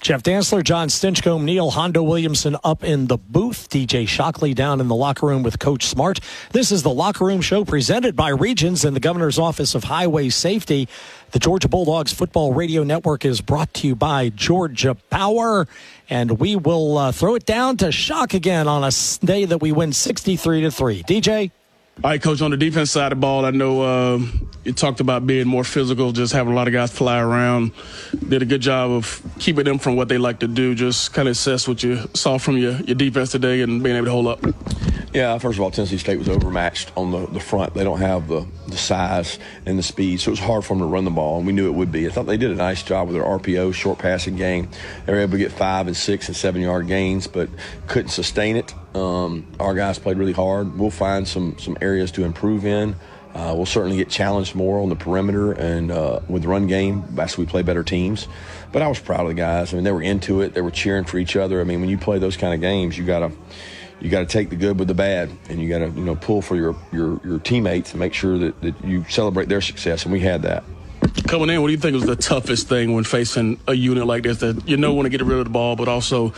Jeff Dantzler, John Stinchcomb, Neil Hondo Williamson up in the booth. DJ Shockley down in the locker room with Coach Smart. This is the Locker Room Show presented by Regions and the Governor's Office of Highway Safety. The Georgia Bulldogs Football Radio Network is brought to you by Georgia Power. And we will throw it down to Shock again on a day that we win 63-3. DJ? All right, Coach, on the defense side of the ball, I know you talked about being more physical, just having a lot of guys fly around. Did a good job of keeping them from what they like to do. Just kind of assess what you saw from your defense today and being able to hold up. Yeah, first of all, Tennessee State was overmatched on the front. They don't have the size and the speed, so it was hard for them to run the ball, and we knew it would be. I thought they did a nice job with their RPO, short passing game. They were able to get 5 and 6 and 7 yard gains, but couldn't sustain it. Our guys played really hard. We'll find some areas to improve in. We'll certainly get challenged more on the perimeter and with the run game as we play better teams. But I was proud of the guys. I mean, they were into it. They were cheering for each other. I mean, when you play those kind of games, you got to take the good with the bad, and you got to pull for your teammates and make sure that you celebrate their success, and we had that. Coming in, what do you think was the toughest thing when facing a unit like this that want to get rid of the ball, but also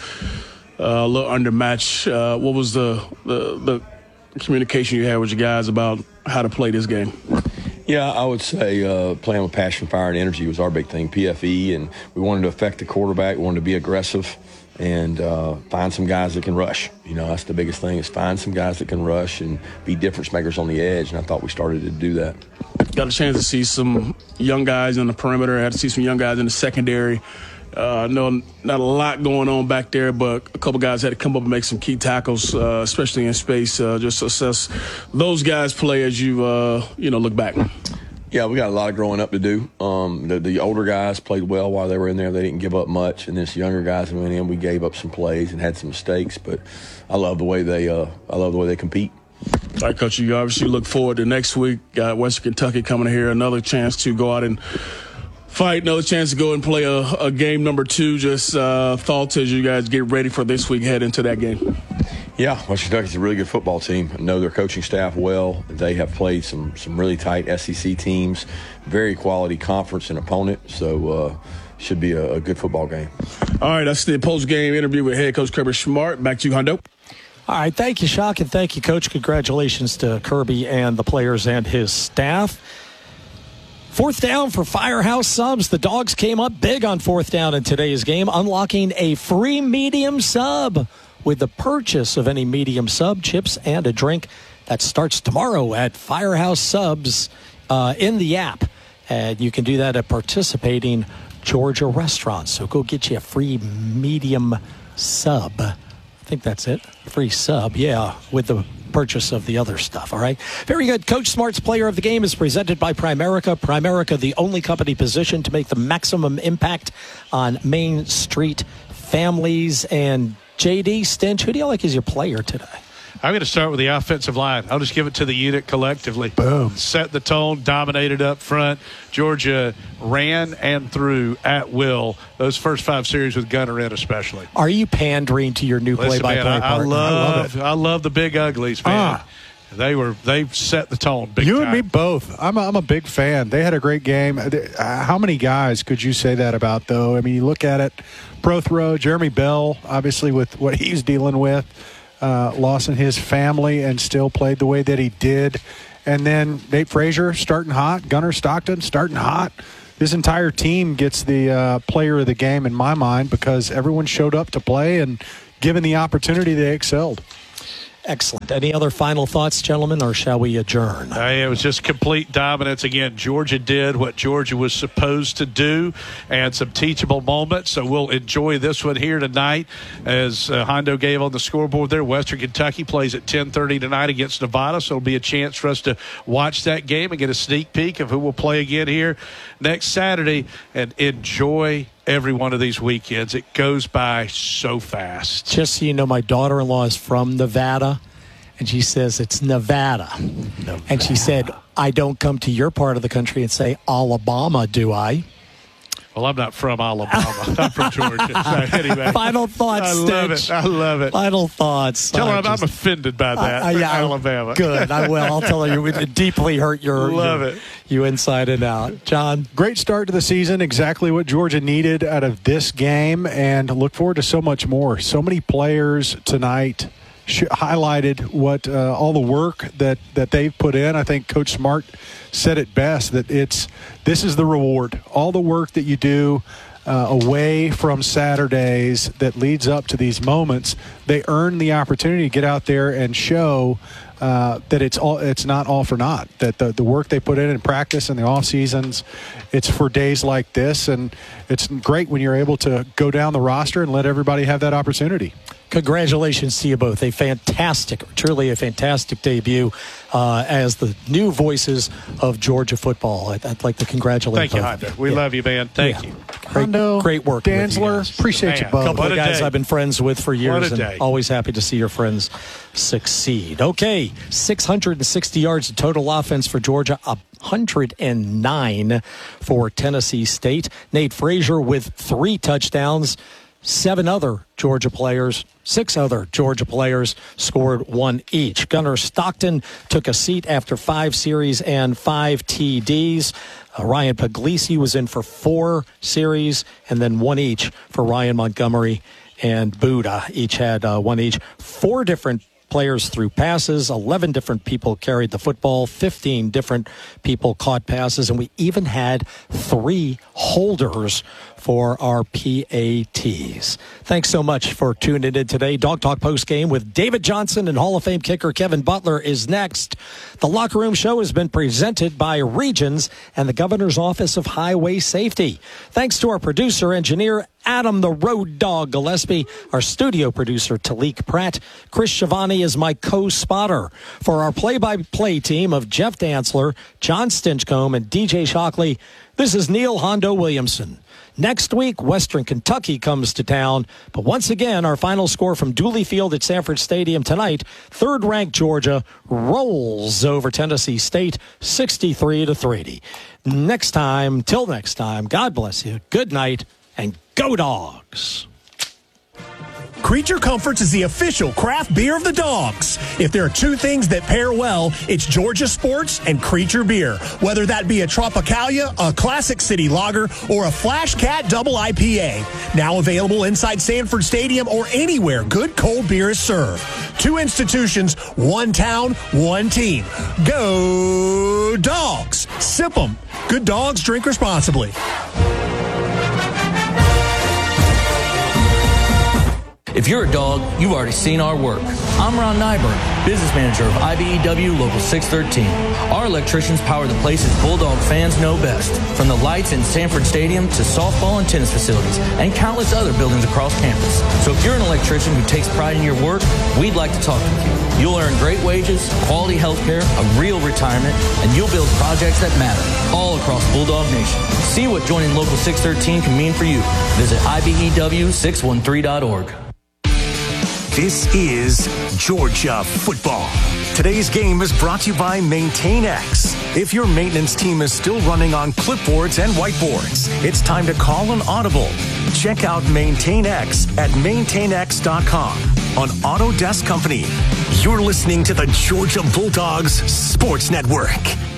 a little undermatched? What was the communication you had with your guys about how to play this game? Yeah, I would say playing with passion, fire, and energy was our big thing, PFE, and we wanted to affect the quarterback. We wanted to be aggressive and find some guys that can rush. That's the biggest thing, is find some guys that can rush and be difference makers on the edge, and I thought we started to do that. Got a chance to see some young guys on the perimeter. I had to see some young guys in the secondary. I know not a lot going on back there, but a couple guys had to come up and make some key tackles, especially in space. Just to assess those guys' play as you look back. Yeah, we got a lot of growing up to do. The older guys played well while they were in there. They didn't give up much, and this younger guys that went in, we gave up some plays and had some mistakes. But I love the way they compete. All right, Coach, you obviously look forward to next week. Got Western Kentucky coming here, another chance to go out and fight, another chance to go and play a game number 2. Just thoughts as you guys get ready for this week, head into that game. Yeah, Western Kentucky's a really good football team. I know their coaching staff well. They have played some really tight SEC teams, very quality conference and opponent, so should be a good football game. All right, that's the post-game interview with head coach Kirby Smart. Back to you, Hondo. All right, thank you, Shock, and thank you, Coach. Congratulations to Kirby and the players and his staff. 4th down for Firehouse Subs. The Dogs came up big on 4th down in today's game, unlocking a free medium sub with the purchase of any medium sub, chips, and a drink. That starts tomorrow at Firehouse Subs in the app. And you can do that at participating Georgia restaurants. So go get you a free medium sub. I think that's it. Free sub, yeah, with the purchase of the other stuff. All right, very good. Coach Smart's Player of the Game is presented by Primerica. Primerica, the only company positioned to make the maximum impact on Main Street families. And JD Stinch, who do you like as your player today? I'm going to start with the offensive line. I'll just give it to the unit collectively. Boom. Set the tone, dominated up front. Georgia ran and threw at will those first 5 series with Gunner in especially. Are you pandering to your new play-by-play partner? I love the big uglies, man. They set the tone big You time. and me both. I'm a big fan. They had a great game. How many guys could you say that about, though? I mean, you look at it, Prothrow, Jeremy Bell, obviously with what he's dealing with, loss in his family, and still played the way that he did. And then Nate Frazier starting hot, Gunnar Stockton starting hot. This entire team gets the player of the game in my mind because everyone showed up to play, and given the opportunity, they excelled. Excellent. Any other final thoughts, gentlemen, or shall we adjourn? It was just complete dominance. Again, Georgia did what Georgia was supposed to do and some teachable moments. So we'll enjoy this one here tonight. As Hondo gave on the scoreboard there, Western Kentucky plays at 10:30 tonight against Nevada. So it'll be a chance for us to watch that game and get a sneak peek of who will play again here next Saturday and enjoy every one of these weekends. It goes by so fast. Just so you know, my daughter-in-law is from Nevada, and she says it's Nevada. And she said, I don't come to your part of the country and say Alabama, do I? Well, I'm not from Alabama. I'm from Georgia. So anyway, Final thoughts, Stitch. I love it. Final thoughts. Tell her I'm offended by that. Alabama. Good. I will. I'll tell her it deeply hurt you inside and out. John? Great start to the season. Exactly what Georgia needed out of this game, and look forward to so much more. So many players tonight highlighted what all the work that they've put in. I think Coach Smart said it best, that this is the reward. All the work that you do away from Saturdays that leads up to these moments, they earn the opportunity to get out there and show that it's not all for naught, that the work they put in practice and the off seasons, it's for days like this, and it's great when you're able to go down the roster and let everybody have that opportunity. Congratulations to you both. Truly a fantastic debut as the new voices of Georgia football. I'd like to congratulate Thank you, both. Hondo. We love you, man. Thank you. Great work. Dantzler, appreciate you both. A couple of guys I've been friends with for years, and day. always happy to see your friends succeed. Okay, 660 yards of total offense for Georgia, 109 for Tennessee State. Nate Frazier with 3 touchdowns. 6 other Georgia players scored 1 each. Gunnar Stockton took a seat after 5 series and 5 TDs. Ryan Puglisi was in for 4 series and then 1 each for Ryan Montgomery and Buddha. Each had 1 each. 4 different players threw passes, 11 different people carried the football, 15 different people caught passes, and we even had 3 holders for our PATs. Thanks so much for tuning in today. Dog Talk Postgame with David Johnson and Hall of Fame kicker Kevin Butler is next. The Locker Room Show has been presented by Regions and the Governor's Office of Highway Safety. Thanks to our producer, engineer Adam the Road Dog Gillespie, our studio producer Talik Pratt. Chris Schiavone is my co-spotter. For our play-by-play team of Jeff Dantzler, John Stinchcomb, and DJ Shockley, this is Neil Hondo Williamson. Next week, Western Kentucky comes to town. But once again, our final score from Dooley Field at Sanford Stadium tonight, 3rd-ranked Georgia rolls over Tennessee State 63-30. Till next time, God bless you, good night, and go Dogs! Creature Comforts is the official craft beer of the Dogs. If there are 2 things that pair well, it's Georgia sports and Creature beer. Whether that be a Tropicalia, a Classic City Lager, or a Flash Cat Double IPA. Now available inside Sanford Stadium or anywhere good cold beer is served. 2 institutions, 1 town, 1 team. Go Dogs! Sip 'em. Good dogs drink responsibly. If you're a dog, you've already seen our work. I'm Ron Nyberg, business manager of IBEW Local 613. Our electricians power the places Bulldog fans know best, from the lights in Sanford Stadium to softball and tennis facilities, and countless other buildings across campus. So if you're an electrician who takes pride in your work, we'd like to talk with you. You'll earn great wages, quality health care, a real retirement, and you'll build projects that matter all across Bulldog Nation. See what joining Local 613 can mean for you. Visit IBEW613.org. This is Georgia football. Today's game is brought to you by MaintainX. If your maintenance team is still running on clipboards and whiteboards, it's time to call an audible. Check out MaintainX at maintainx.com. On Autodesk Company, you're listening to the Georgia Bulldogs Sports Network.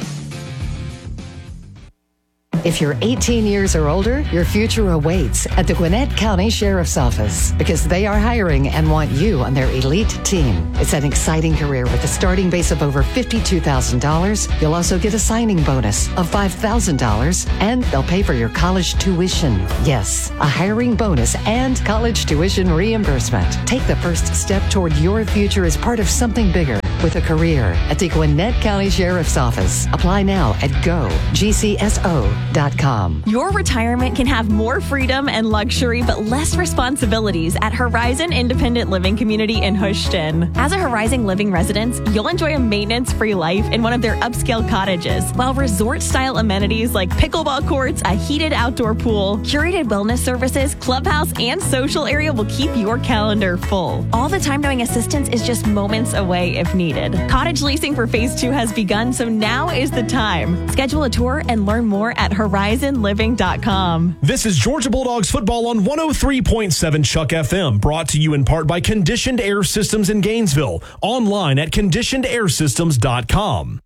If you're 18 years or older, your future awaits at the Gwinnett County Sheriff's Office because they are hiring and want you on their elite team. It's an exciting career with a starting base of over $52,000. You'll also get a signing bonus of $5,000 and they'll pay for your college tuition. Yes, a hiring bonus and college tuition reimbursement. Take the first step toward your future as part of something bigger with a career at the Gwinnett County Sheriff's Office. Apply now at GoGCSO.com. Your retirement can have more freedom and luxury, but less responsibilities at Horizon Independent Living Community in Houston. As a Horizon Living resident, you'll enjoy a maintenance-free life in one of their upscale cottages, while resort-style amenities like pickleball courts, a heated outdoor pool, curated wellness services, clubhouse, and social area will keep your calendar full. All the time-knowing assistance is just moments away if needed. Cottage leasing for Phase 2 has begun, so now is the time. Schedule a tour and learn more at horizonliving.com. This is Georgia Bulldogs football on 103.7 Chuck FM, brought to you in part by Conditioned Air Systems in Gainesville. Online at conditionedairsystems.com.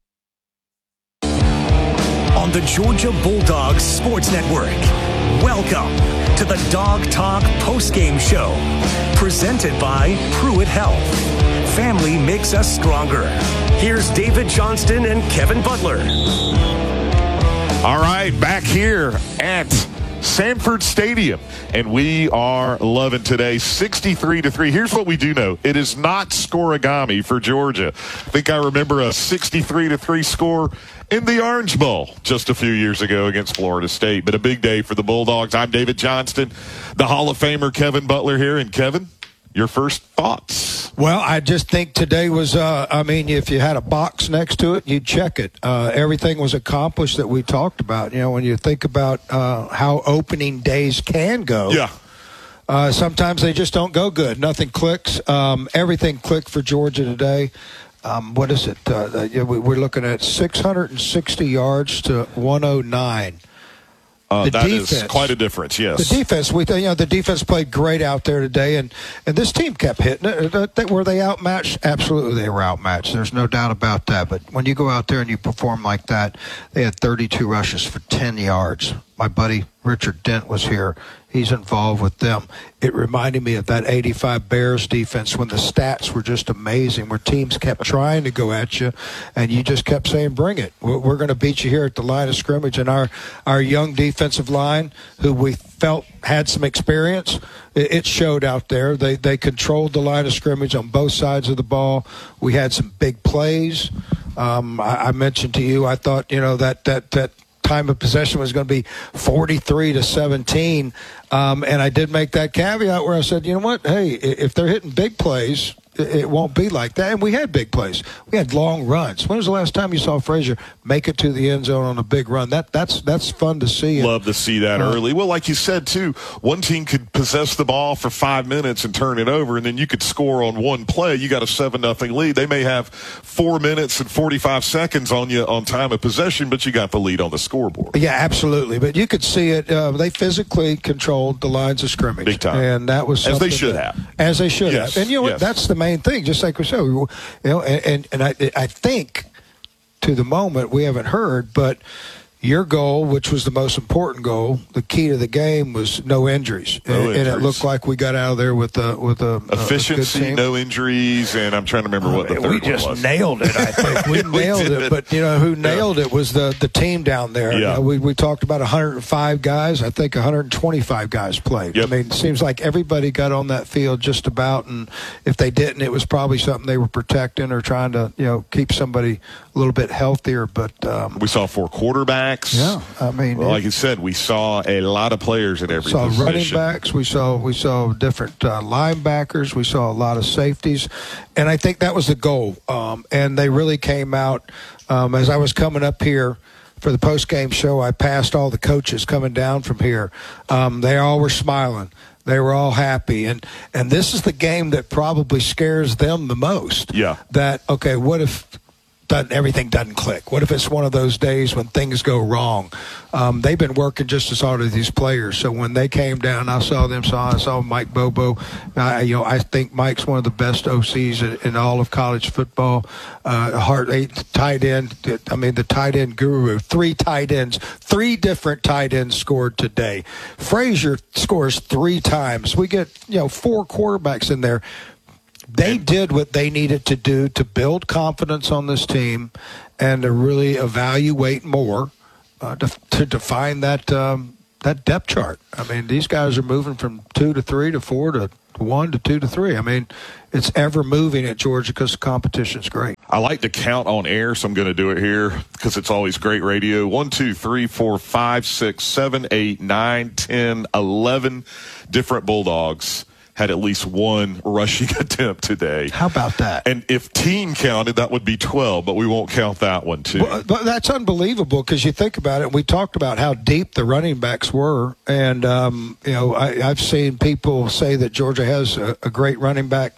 On the Georgia Bulldogs Sports Network, welcome to the Dog Talk postgame show, presented by Pruitt Health. Family makes us stronger. Here's David Johnston and Kevin Butler. All right, back here at Sanford Stadium, and we are loving today 63-3. Here's what we do know. It is not scoregami for Georgia. I think I remember a 63-3 score in the Orange Bowl just a few years ago against Florida State. But a big day for the Bulldogs. I'm David Johnston, the Hall of Famer Kevin Butler here. And Kevin, your first thoughts? Well, I just think today was, if you had a box next to it, you'd check it. Everything was accomplished that we talked about. You know, when you think about how opening days can go. Yeah. Sometimes they just don't go good. Nothing clicks. Everything clicked for Georgia today. What is it? We're looking at 660 yards to 109. That defense is quite a difference, yes. The defense, the defense played great out there today, and this team kept hitting it. Were they outmatched? Absolutely, they were outmatched. There's no doubt about that. But when you go out there and you perform like that, they had 32 rushes for 10 yards. My buddy Richard Dent was here. He's involved with them. It reminded me of that 85 Bears defense when the stats were just amazing, where teams kept trying to go at you, and you just kept saying, bring it. We're going to beat you here at the line of scrimmage. And our young defensive line, who we felt had some experience, it showed out there. They controlled the line of scrimmage on both sides of the ball. We had some big plays. I mentioned to you, I thought, that time of possession was going to be 43-17, and I did make that caveat where I said, you know what, hey, if they're hitting big plays, it won't be like that. And we had big plays. We had long runs. When was the last time you saw Frazier make it to the end zone on a big run? That's fun to see. Love to see that early. Well, like you said, too, one team could possess the ball for 5 minutes and turn it over, and then you could score on one play. You got a 7-0 lead. They may have 4 minutes and 45 seconds on you on time of possession, but you got the lead on the scoreboard. Yeah, absolutely. But you could see it. They physically controlled the lines of scrimmage. Big time. And that was something as they should have. As they should yes. have. And you know what? That's the main thing, just like we said. And I think to the moment we haven't heard, but your goal, which was the most important goal, the key to the game was no injuries. And it looked like we got out of there with a efficiency, a good team. No injuries, and I'm trying to remember what the third one was. We just nailed it, I think. We nailed it. But, who nailed it was the team down there. Yeah. We talked about 105 guys. I think 125 guys played. Yep. I mean, it seems like everybody got on that field just about, and if they didn't, it was probably something they were protecting or trying to, keep somebody a little bit healthier. But we saw 4 quarterbacks. Yeah, I mean, like you said, we saw a lot of players at every position. We saw running backs. We saw different linebackers. We saw a lot of safeties, and I think that was the goal. And they really came out as I was coming up here for the post-game show. I passed all the coaches coming down from here. They all were smiling. They were all happy, and this is the game that probably scares them the most. Yeah. That, okay, what if everything doesn't click? What if it's one of those days when things go wrong? They've been working just as hard as these players. So when they came down, I saw Mike Bobo. I think Mike's one of the best OCs in all of college football. Tight end. I mean, the tight end guru. 3 tight ends. 3 different tight ends scored today. Frazier scores 3 times. We get 4 quarterbacks in there. They did what they needed to do to build confidence on this team and to really evaluate more to define that depth chart. I mean, these guys are moving from 2 to 3 to 4 to 1 to 2 to 3. I mean, it's ever moving at Georgia because the competition's great. I like to count on air, so I'm going to do it here because it's always great radio. 1, 2, 3, 4, 5, 6, 7, 8, 9, 10, 11 different Bulldogs had at least 1 rushing attempt today. How about that? And if team counted, that would be 12, but we won't count that one, too. Well, but that's unbelievable because you think about it, and we talked about how deep the running backs were. And, I've seen people say that Georgia has a great running back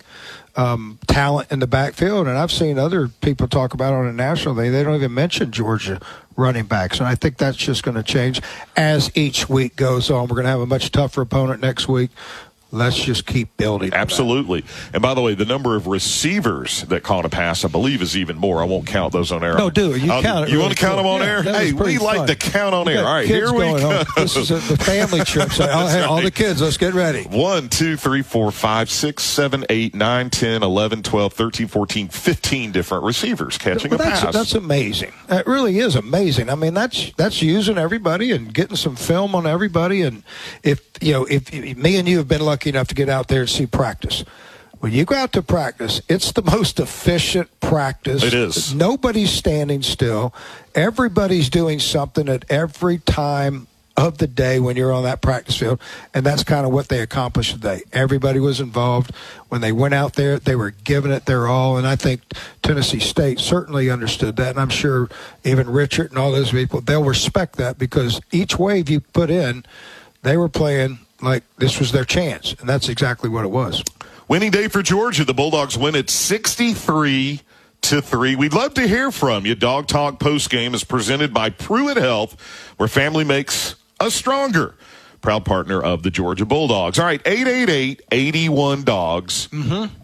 talent in the backfield. And I've seen other people talk about it on a national thing. They don't even mention Georgia running backs. And I think that's just going to change as each week goes on. We're going to have a much tougher opponent next week. Let's just keep building. Absolutely. And by the way, the number of receivers that caught a pass, I believe, is even more. I won't count those on air. No, do it. You count it. You want to count them on air? Hey, we like to count on air. All right, here we go. This is the family trip. So all the kids, let's get ready. 1, 2, 3, 4, 5, 6, 7, 8, 9, 10, 11, 12, 13, 14, 15 different receivers catching a pass. That's amazing. That really is amazing. I mean, that's using everybody and getting some film on everybody. And if me and you have been lucky enough to get out there and see practice. When you go out to practice, it's the most efficient practice. It is. Nobody's standing still. Everybody's doing something at every time of the day when you're on that practice field, and that's kind of what they accomplished today. Everybody was involved. When they went out there, they were giving it their all, and I think Tennessee State certainly understood that, and I'm sure even Richard and all those people, they'll respect that because each wave you put in, they were playing like this was their chance, and that's exactly what it was. Winning day for Georgia. The Bulldogs win at 63-3. We'd love to hear from you. Dog Talk postgame is presented by Pruitt Health, where family makes us stronger. Proud partner of the Georgia Bulldogs. All right, 888-81-DOGS.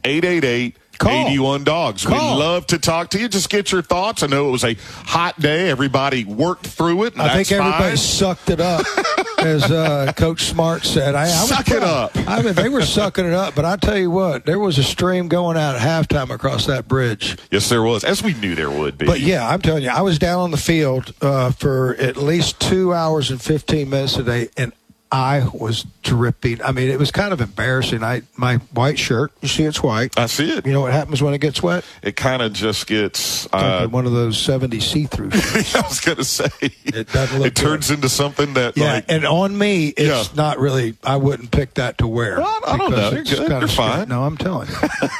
888-81-DOGS. We'd love to talk to you. Just get your thoughts. I know it was a hot day. Everybody worked through it. I think everybody sucked it up, as Coach Smart said. Suck it up. I mean, they were sucking it up, but I tell you what, there was a stream going out at halftime across that bridge. Yes, there was, as we knew there would be. But, yeah, I'm telling you, I was down on the field for at least 2 hours and 15 minutes today, and I was dripping. I mean, it was kind of embarrassing. My white shirt, you see it's white. I see it. You know what happens when it gets wet? It kind of just gets... like one of those 70s see-through shirts. I was going to say. It doesn't look It turns into something that, and on me, it's not really... I wouldn't pick that to wear. Well, I don't know. You're good. You're fine. No, I'm telling you.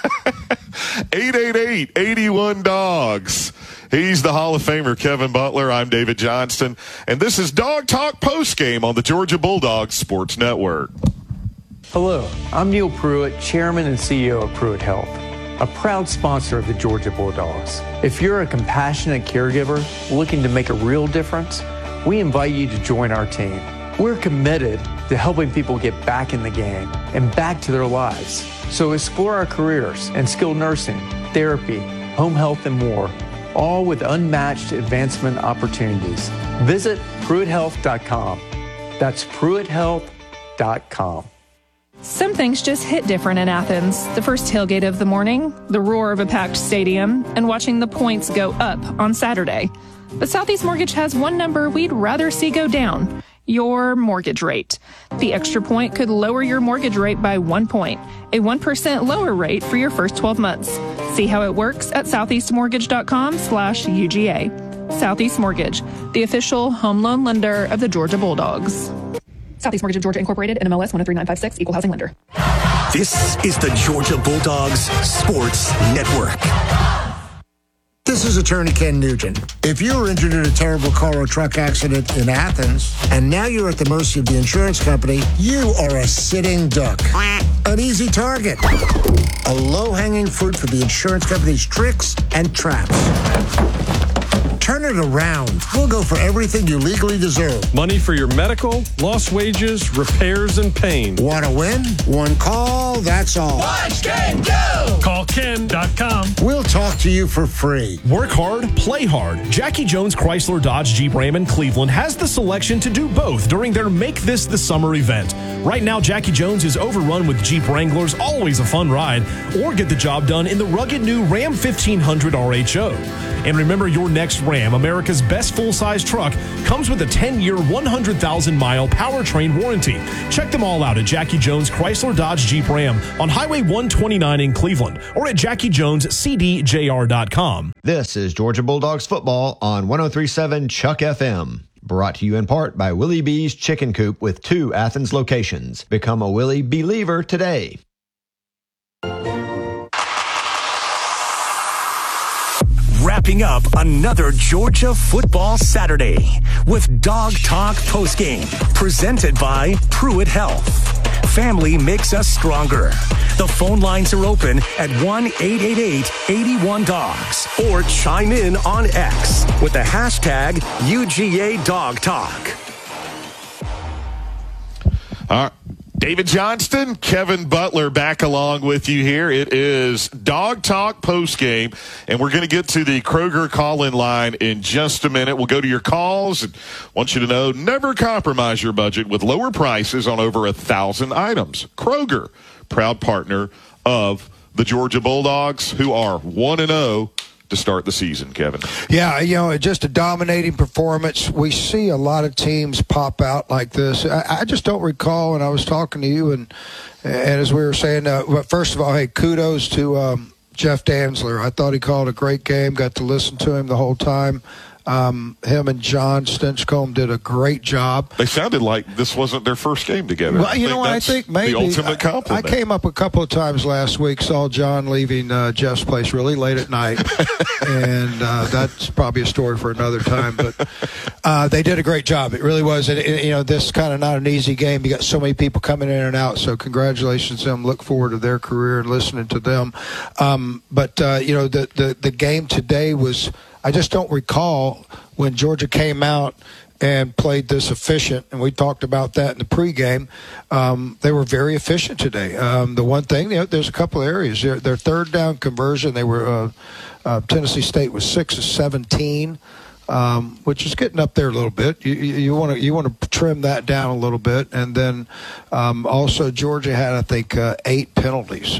888-81-DOGS. He's the Hall of Famer, Kevin Butler. I'm David Johnston. And this is Dog Talk postgame on the Georgia Bulldogs Sports Network. Hello, I'm Neil Pruitt, Chairman and CEO of Pruitt Health, a proud sponsor of the Georgia Bulldogs. If you're a compassionate caregiver looking to make a real difference, we invite you to join our team. We're committed to helping people get back in the game and back to their lives. So explore our careers in skilled nursing, therapy, home health, and more, all with unmatched advancement opportunities. Visit PruittHealth.com. That's PruittHealth.com. Some things just hit different in Athens. The first tailgate of the morning, the roar of a packed stadium, and watching the points go up on Saturday. But Southeast Mortgage has one number we'd rather see go down: your mortgage rate. The extra point could lower your mortgage rate by 1 point, a 1% lower rate for your first 12 months. See how it works at southeastmortgage.com/UGA. Southeast Mortgage, the official home loan lender of the Georgia Bulldogs. Southeast Mortgage of Georgia Incorporated, NMLS 103956, Equal Housing Lender. This is the Georgia Bulldogs Sports Network. This is attorney Ken Nugent. If you were injured in a terrible car or truck accident in Athens, and now you're at the mercy of the insurance company, you are a sitting duck. An easy target. A low-hanging fruit for the insurance company's tricks and traps. Turn it around. We'll go for everything you legally deserve. Money for your medical, lost wages, repairs, and pain. Want to win? One call, that's all. Watch Ken go! Call Ken.com. We'll talk to you for free. Work hard, play hard. Jackie Jones Chrysler Dodge Jeep Ram in Cleveland has the selection to do both during their Make This the Summer event. Right now, Jackie Jones is overrun with Jeep Wranglers, always a fun ride, or get the job done in the rugged new Ram 1500 RHO. And remember, your next Ram, America's best full-size truck, comes with a 10-year, 100,000-mile powertrain warranty. Check them all out at Jackie Jones Chrysler Dodge Jeep Ram on Highway 129 in Cleveland or at JackieJonesCDJR.com. This is Georgia Bulldogs football on 103.7 Chuck FM. Brought to you in part by Willie B's Chicken Coop with 2 Athens locations. Become a Willie believer today. Wrapping up another Georgia football Saturday with Dog Talk postgame, presented by Pruitt Health. Family makes us stronger. The phone lines are open at 1-888-81-DOGS or chime in on X with the hashtag UGA Dog Talk. All right. David Johnston, Kevin Butler back along with you here. It is Dog Talk postgame, and we're going to get to the Kroger call-in line in just a minute. We'll go to your calls and want you to know, never compromise your budget with lower prices on over 1,000 items. Kroger, proud partner of the Georgia Bulldogs, who are 1-0 to start the season, Kevin. Yeah, just a dominating performance. We see a lot of teams pop out like this. I just don't recall, and I was talking to you, and as we were saying, but first of all, hey, kudos to Jeff Dantzler. I thought he called a great game, got to listen to him the whole time. Him and John Stinchcomb did a great job. They sounded like this wasn't their first game together. Well, I think maybe the ultimate compliment. I came up a couple of times last week, saw John leaving Jeff's place really late at night, and that's probably a story for another time. But they did a great job. It really was. This is kind of not an easy game. You got so many people coming in and out. So congratulations to them. Look forward to their career and listening to them. But the game today was. I just don't recall when Georgia came out and played this efficient, and we talked about that in the pregame. They were very efficient today. The one thing, there's a couple of areas. Their third down conversion, they were Tennessee State was 6 of 17, which is getting up there a little bit. You want to trim that down a little bit, and then also Georgia had, I think, 8 penalties,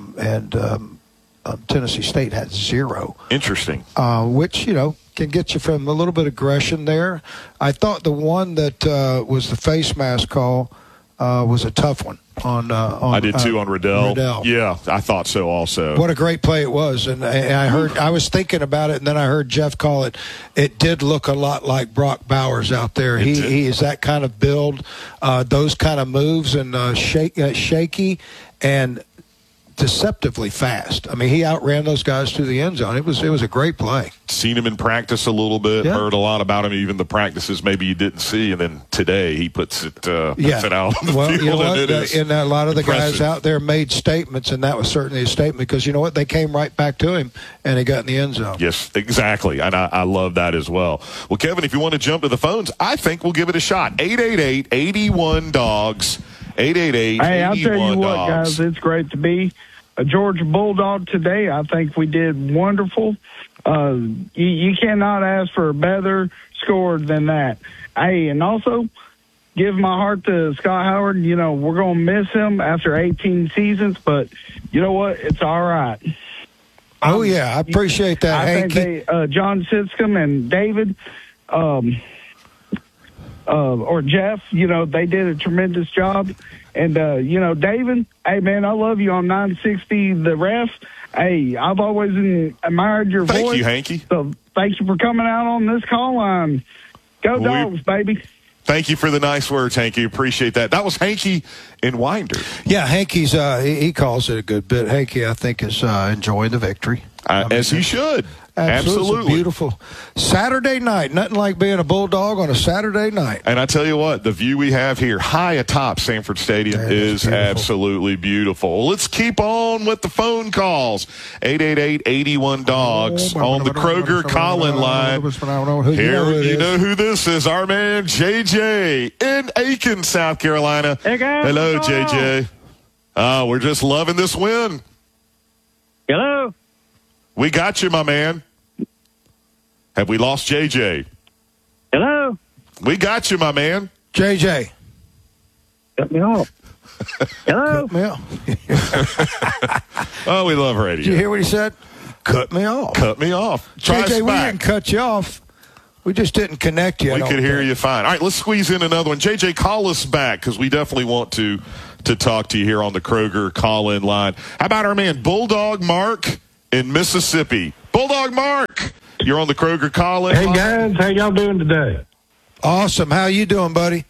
and Tennessee State had 0. Interesting. Which, can get you from a little bit of aggression there. I thought the one that was the face mask call was a tough one. I did too on Riddell. Yeah, I thought so also. What a great play it was. And I was thinking about it, and then I heard Jeff call it. It did look a lot like Brock Bowers out there. He is that kind of build, those kind of moves, and shaky and deceptively fast. I mean, he outran those guys to the end zone. It was a great play. Seen him in practice a little bit, heard a lot about him, even the practices maybe you didn't see, and then today he puts it out on the field. You know what? And a lot of the impressive. guys out there made statements, and that was certainly a statement because you know what? They came right back to him, and he got in the end zone. Yes, exactly, and I love that as well. Well, Kevin, if you want to jump to the phones, I think we'll give it a shot. 888-81-DOGS. 888-81-DOGS. Hey, I'll tell you what, guys, it's great to be a Georgia Bulldog today. I think we did wonderful. You cannot ask for a better score than that. Hey, and also give my heart to Scott Howard. We're going to miss him after 18 seasons, but you know what? It's all right. Oh, yeah, I appreciate that, Hank. I think John Sitcom and David or Jeff, they did a tremendous job. And, David, hey, man, I love you on 960 The Ref. Hey, I've always admired your voice. Thank you, Hanky. So thank you for coming out on this call line. Go Dogs, baby. Thank you for the nice words, Hanky. Appreciate that. That was Hanky in Winder. Yeah, Hanky's, he calls it a good bit. Hanky, I think, is enjoying the victory. As he should. Absolutely. Beautiful. Saturday night. Nothing like being a Bulldog on a Saturday night. And I tell you what, the view we have here high atop Sanford Stadium is absolutely beautiful. Let's keep on with the phone calls. 888-81-DOGS on the Kroger call-in line. Here, you know who this is. Our man, JJ in Aiken, South Carolina. Hey guys, hello, JJ. We're just loving this win. Hello. We got you, my man. Have we lost JJ? Hello. We got you, my man. JJ. Cut me off. Hello. Cut me off. Oh, we love radio. Did you hear what he said? Cut me off. Cut me off. Try JJ, us we back. didn't cut you off. We just didn't connect you. We could hear you fine. All right, let's squeeze in another one. JJ, call us back because we definitely want to talk to you here on the Kroger call-in line. How about our man Bulldog Mark in Mississippi? Bulldog Mark, you're on the Kroger call-in. Hey, guys. How y'all doing today? Awesome. How you doing, buddy?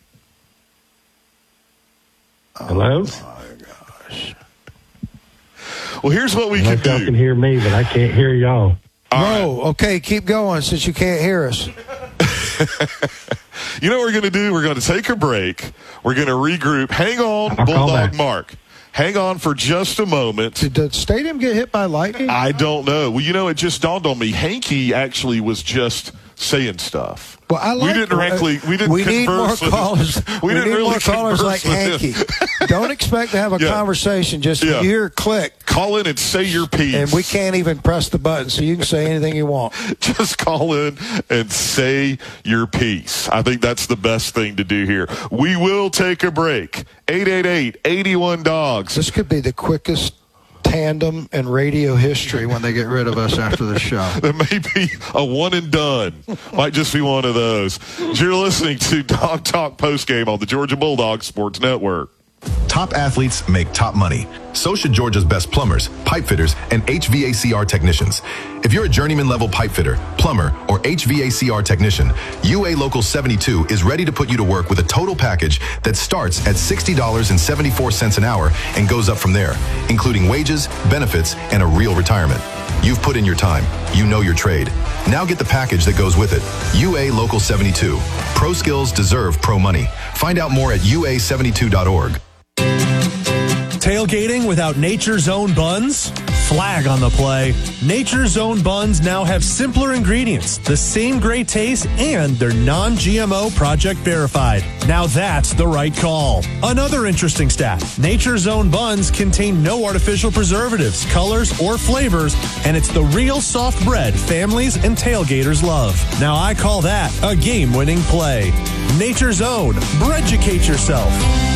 Hello? Oh, my gosh. Well, here's what we can do. Y'all can hear me, but I can't hear y'all. Bro, okay, keep going since you can't hear us. You know what we're going to do? We're going to take a break. We're going to regroup. Hang on, I'll call Bulldog back. Mark. Hang on for just a moment. Did the stadium get hit by lightning? I don't know. Well, you know, it just dawned on me. Hankey actually was just saying stuff. Well, I like we didn't we need more converse with callers. him. We need really more callers like converse with Hankey. him. Don't expect to have a conversation. Just Yeah. hear click. Call in and say your piece. And we can't even press the button, so you can say anything you want. Just call in and say your piece. I think that's the best thing to do here. We will take a break. 888-81-DOGS. This could be the quickest tandem in radio history when they get rid of us after the show. There may be a one and done. Might just be one of those. You're listening to Dog Talk Postgame on the Georgia Bulldogs Sports Network. Top athletes make top money. So should Georgia's best plumbers, pipe fitters, and HVACR technicians. If you're a journeyman level pipe fitter, plumber, or HVACR technician, UA Local 72 is ready to put you to work with a total package that starts at $60.74 an hour and goes up from there, including wages, benefits, and a real retirement. You've put in your time. You know your trade. Now get the package that goes with it. UA Local 72. Pro skills deserve pro money. Find out more at ua72.org. Tailgating without Nature's Own buns? Flag on the play. Nature's Own buns now have simpler ingredients, the same great taste, and they're non-GMO project verified. Now that's the right call. Another interesting stat. Nature's Own buns contain no artificial preservatives, colors, or flavors, and it's the real soft bread families and tailgaters love. Now I call that a game-winning play. Nature's Own. Breaducate yourself.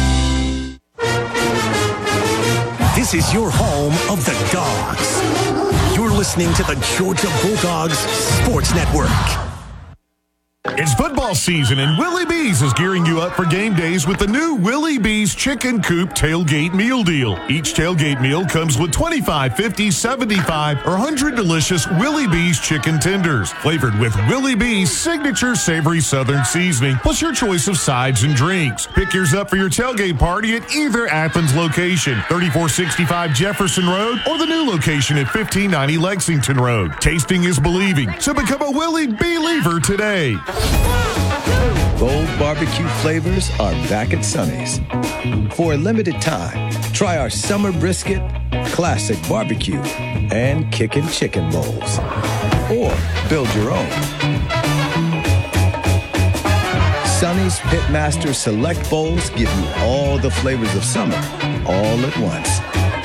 This is your home of the Dogs. You're listening to the Georgia Bulldogs Sports Network. It's football season, and Willie B's is gearing you up for game days with the new Willie B's Chicken Coop Tailgate Meal Deal. Each tailgate meal comes with 25, 50, 75, or 100 delicious Willie B's chicken tenders, flavored with Willie B's signature savory southern seasoning, plus your choice of sides and drinks. Pick yours up for your tailgate party at either Athens location, 3465 Jefferson Road, or the new location at 1590 Lexington Road. Tasting is believing, so become a Willie Believer today. Bold barbecue flavors are back at Sonny's. For a limited time, try our summer brisket, classic barbecue, and kickin' chicken bowls. Or build your own. Sonny's Pitmaster Select Bowls give you all the flavors of summer, all at once.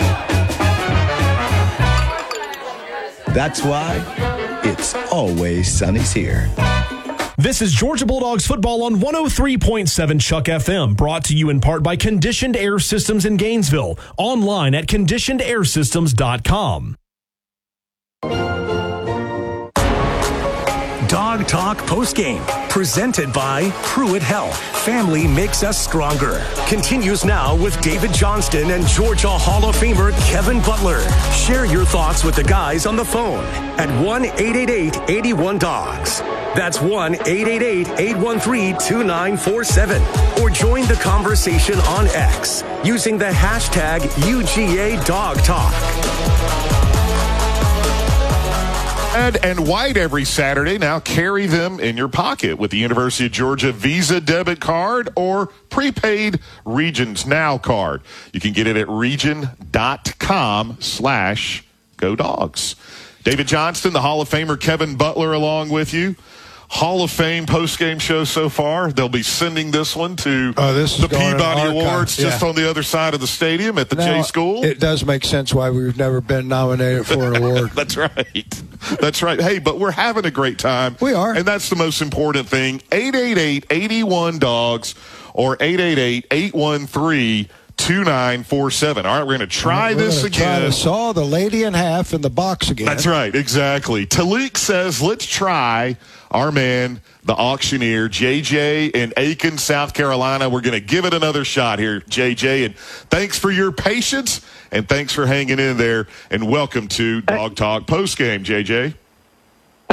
That's why it's always Sonny's here. This is Georgia Bulldogs football on 103.7 Chuck FM, brought to you in part by Conditioned Air Systems in Gainesville, online at conditionedairsystems.com. Dog Talk Postgame, presented by Pruitt Health. Family makes us stronger. Continues now with David Johnston and Georgia Hall of Famer Kevin Butler. Share your thoughts with the guys on the phone at 1-888-81-DOGS. That's 1-888-813-2947. Or join the conversation on X using the hashtag UGA Dog Talk. Red and white every Saturday. Now carry them in your pocket with the University of Georgia Visa debit card or prepaid Regions Now card. You can get it at region.com/GoDogs. David Johnston, the Hall of Famer Kevin Butler along with you. Hall of Fame postgame show so far. They'll be sending this one to the Peabody Awards just on the other side of the stadium at the J School. It does make sense why we've never been nominated for an award. That's right. That's right. Hey, but we're having a great time. We are. And that's the most important thing. 888-81-DOGS or 888-813-2947. All right, we're going to try this again. Try to saw the lady in half in the box again. That's right, exactly. Talik says, let's try our man, the auctioneer, JJ in Aiken, South Carolina. We're going to give it another shot here, JJ. And thanks for your patience, and thanks for hanging in there. And welcome to Dog Talk Postgame, JJ.